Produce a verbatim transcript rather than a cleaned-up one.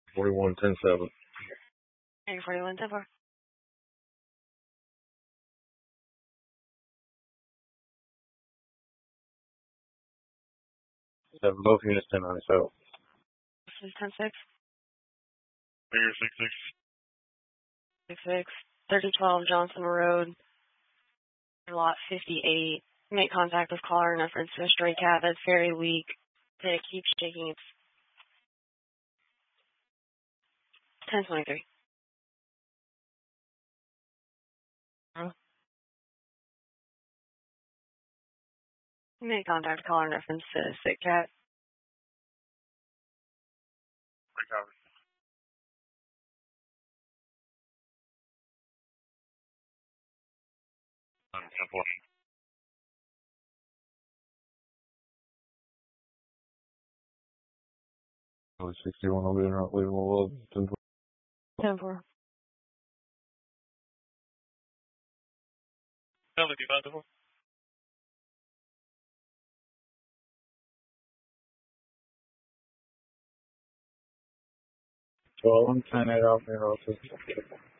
forty-one ten seven. eight forty-one ten four. Seven, both units ten ninety-seven. This is ten six. Figure six six. six six. thirty twelve Johnson Road. Lot fifty-eight. Make contact with caller in reference to a stray cat that's very weak. It keeps shaking its ten twenty-three. Oh. Make contact with caller in reference to a sick cat. Recover. ten four. Oh, sixty-one, I'll be in right, leaving well, ten four. ten four. twelve, ten eight off, you know,